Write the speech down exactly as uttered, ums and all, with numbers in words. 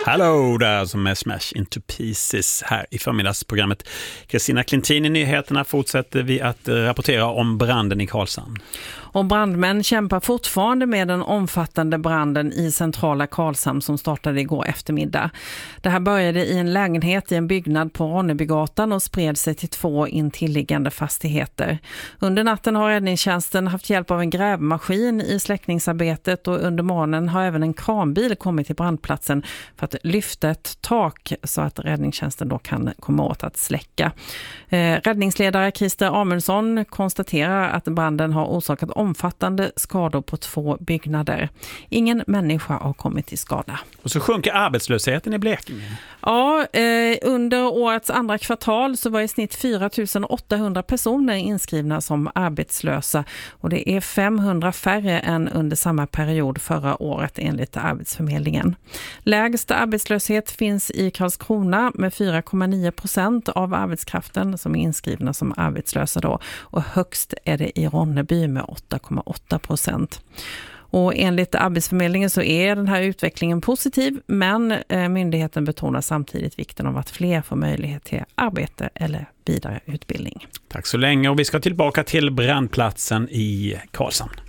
Hallå där som är Smash Into Pieces här i förmiddagsprogrammet. Kristina Klintin i nyheterna fortsätter vi att rapportera om branden i Karlshamn. Och brandmän kämpar fortfarande med den omfattande branden i centrala Karlshamn som startade igår eftermiddag. Det här började i en lägenhet i en byggnad på Ronnebygatan och spred sig till två intilliggande fastigheter. Under natten har räddningstjänsten haft hjälp av en grävmaskin i släckningsarbetet och under morgonen har även en kranbil kommit till brandplatsen för att lyfta ett tak så att räddningstjänsten då kan komma åt att släcka. Eh, räddningsledare Christer Amundson konstaterar att branden har orsakat omfattande skador på två byggnader. Ingen människa har kommit till skada. Och så sjunker arbetslösheten i Blekinge. Ja, eh, under årets andra kvartal så var i snitt fyra tusen åttahundra personer inskrivna som arbetslösa och det är femhundra färre än under samma period förra året enligt Arbetsförmedlingen. Lägst arbetslöshet finns i Karlskrona med fyra komma nio procent av arbetskraften som är inskrivna som arbetslösa då och högst är det i Ronneby med åtta komma åtta procent. Och enligt Arbetsförmedlingen så är den här utvecklingen positiv, men eh, myndigheten betonar samtidigt vikten av att fler får möjlighet till arbete eller vidare utbildning. Tack så länge och vi ska tillbaka till brandplatsen i Karlshamn.